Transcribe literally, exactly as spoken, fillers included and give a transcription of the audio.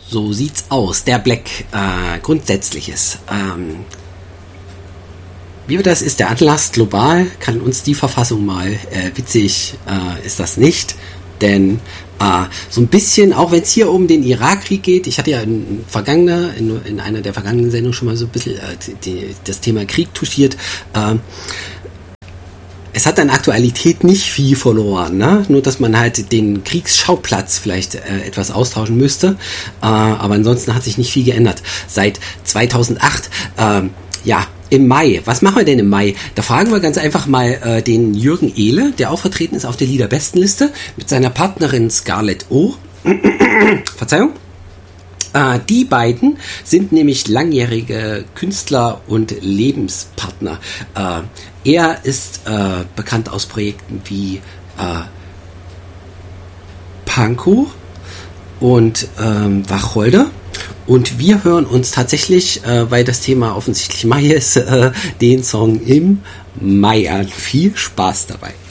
So sieht's aus. Der Black äh, Grundsätzliches. Ähm, wie wir das ist, der Anlass global, kann uns die Verfassung mal, äh, witzig äh, ist das nicht, denn äh, so ein bisschen, auch wenn es hier um den Irakkrieg geht, ich hatte ja in, vergangene, in, in einer der vergangenen Sendungen schon mal so ein bisschen äh, die, das Thema Krieg touchiert, äh, es hat an Aktualität nicht viel verloren, ne? Nur, dass man halt den Kriegsschauplatz vielleicht äh, etwas austauschen müsste, äh, aber ansonsten hat sich nicht viel geändert. Seit zweitausendacht, äh, ja, im Mai. Was machen wir denn im Mai? Da fragen wir ganz einfach mal äh, den Jürgen Ehle, der auch vertreten ist auf der Liederbestenliste, mit seiner Partnerin Scarlett O. Verzeihung. Äh, die beiden sind nämlich langjährige Künstler und Lebenspartner. Äh, er ist äh, bekannt aus Projekten wie äh, Pankow und ähm, Wacholder. Und wir hören uns tatsächlich, äh, weil das Thema offensichtlich Mai ist, äh, den Song im Mai an. Viel Spaß dabei.